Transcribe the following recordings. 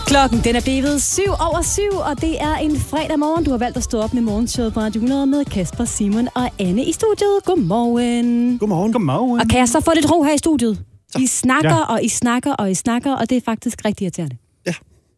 Klokken den er blevet 7:07, og det er en fredag morgen. Du har valgt at stå op med morgenshowet på Radio 100 med Kasper, Simon og Anne i studiet. Godmorgen. Godmorgen. Og kan jeg så få lidt ro her i studiet? I snakker, og I snakker, og I snakker, og det er faktisk rigtig irriterende. Ja.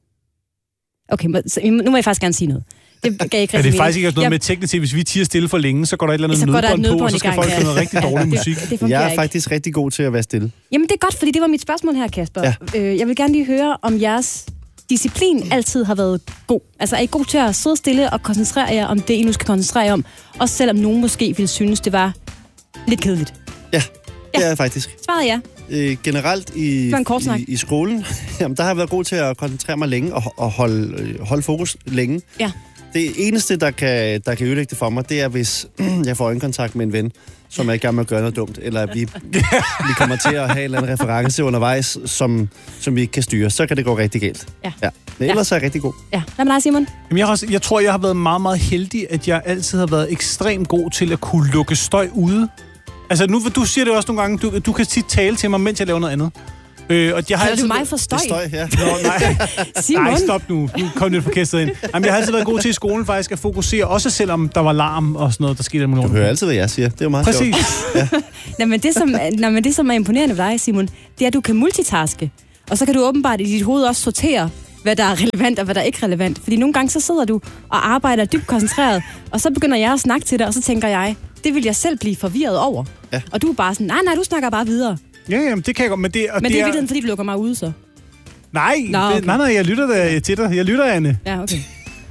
Okay, nu må jeg faktisk gerne sige noget. Det gav ikke rigtig det er faktisk ikke noget med teknisk set. Hvis vi tiger stille for længe, så går der et eller andet nødbånd på, og så skal folk høre noget rigtig dårlig musik. Jeg er faktisk rigtig god til at være stille. Jamen det er godt, fordi det var mit spørgsmål her, Kasper. Ja. Jeg vil gerne lige høre, om jeres disciplin altid har været god. Altså er I god til at sidde stille og koncentrere jer om det, I nu skal koncentrere jer om? Også selvom nogen måske ville synes, det var lidt kedeligt. Ja, det er jeg faktisk. Svaret ja. Generelt i skolen, jamen, der har jeg været god til at koncentrere mig længe og holde fokus længe. Ja. Det eneste, der kan ødelægge det for mig, det er, hvis jeg får øjenkontakt med en ven, som er i gang med at gøre noget dumt, eller vi kommer til at have en eller anden reference undervejs, som vi ikke kan styre. Så kan det gå rigtig galt. Ja. Men ellers er jeg rigtig god. Ja. Hvad med dig, Simon? Jamen, jeg tror, jeg har været meget, meget heldig, at jeg altid har været ekstremt god til at kunne lukke støj ude. Altså, nu, du siger det også nogle gange, du kan tit tale til mig, mens jeg laver noget andet. Og jeg har altid... du mig for støj? Støj, ja. Nej. Simon? Nej, stop nu. Nu kom lidt forkastet ind. Jamen, jeg har altid været god til i skolen faktisk at fokusere, også selvom der var larm og sådan noget, der skete. Du hører altid, hvad jeg siger. Det er jo meget Præcis. sjovt. Ja. Men det, som er imponerende ved dig, Simon, det er, at du kan multitaske. Og så kan du åbenbart i dit hoved også sortere, hvad der er relevant og hvad der er ikke relevant. Fordi nogle gange så sidder du og arbejder dybt koncentreret, og så begynder jeg at snakke til dig, og så tænker jeg, det vil jeg selv blive forvirret over. Ja. Og du er bare sådan, nej, du snakker bare videre. Ja, jamen, det kan jeg godt, men det er i virkeligheden, fordi du lukker mig ude, så? Nej, jeg lytter til dig. Jeg lytter, Anne. Ja, okay.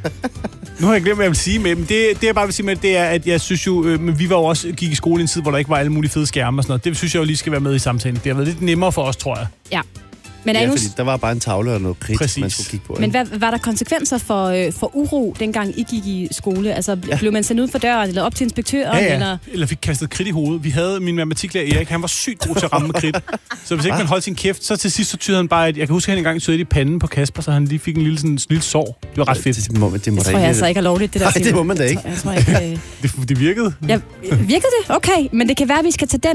Nu har jeg glemt, hvad jeg vil sige, men det jeg bare vil sige med, det er, at jeg synes jo, vi var jo også gik i skole i en tid, hvor der ikke var alle mulige fede skærme og sådan noget. Det synes jeg jo lige skal være med i samtalen. Det har været lidt nemmere for os, tror jeg. Ja. Men fordi der var bare en tavle og noget kridt, man skulle kigge på. Men var der konsekvenser for uro, dengang I gik i skole? Altså, blev man sendt ud for døren, eller op til inspektøren? Ja. Eller fik kastet kridt i hovedet. Vi havde min matematiklærer Erik, han var sygt god til at ramme med kridt. Så hvis ikke man holdt sin kæft, så til sidst så tyrede han bare, jeg kan huske, at han engang tyrede i panden på Kasper, så han lige fik en lille sår. Det var ret fedt. Det tror jeg altså ikke er lovligt, det der. Nej, det må man da ikke. Jeg tror ikke det virkede. Ja, virkede det? Okay, men det kan være, at vi skal tage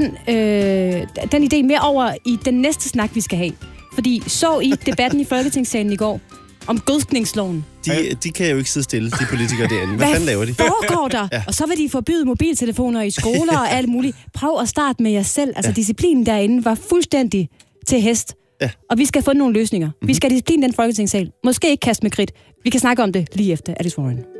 den idé med over i den næste snak, vi skal have. Fordi så I debatten i Folketingssalen i går om gødskningsloven. De kan jo ikke sidde stille, de politikere derinde. Hvad fanden laver de? Foregår der? Ja. Og så vil de forbyde mobiltelefoner i skoler og alt muligt. Prøv at starte med jer selv. Altså disciplinen derinde var fuldstændig til hest. Ja. Og vi skal få nogle løsninger. Vi skal have disciplinen i den Folketingssal. Måske ikke kaste med kridt. Vi kan snakke om det lige efter Alice Warren.